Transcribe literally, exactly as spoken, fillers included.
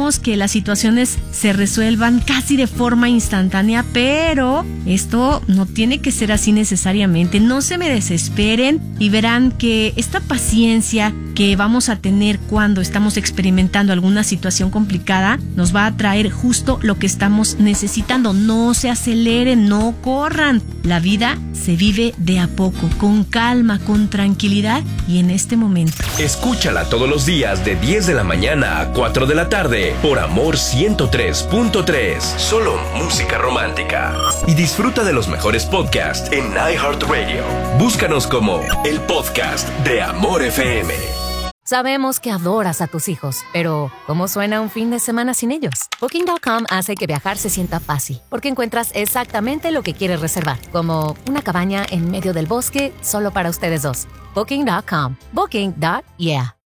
queremos que las situaciones se resuelvan casi de forma instantánea, pero esto no tiene que ser así necesariamente. No se me desesperen y verán que esta paciencia que vamos a tener cuando estamos experimentando alguna situación complicada nos va a traer justo lo que estamos necesitando. No se aceleren, no corran. La vida se vive de a poco, con calma, con tranquilidad y en este momento. Escúchala todos los días de diez de la mañana a cuatro de la tarde por Amor ciento tres punto tres. Solo música romántica. Y disfruta de los mejores podcasts en iHeartRadio. Búscanos como el podcast de Amor F M. Sabemos que adoras a tus hijos, pero ¿cómo suena un fin de semana sin ellos? Booking punto com hace que viajar se sienta fácil, porque encuentras exactamente lo que quieres reservar, como una cabaña en medio del bosque solo para ustedes dos. Booking punto com. Booking. Yeah.